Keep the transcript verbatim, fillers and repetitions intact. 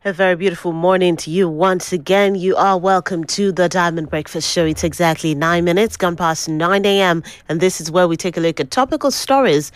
A very beautiful morning to you once again. You are welcome to the Diamond Breakfast Show. It's exactly nine minutes gone past nine a.m. and this is where we take a look at topical stories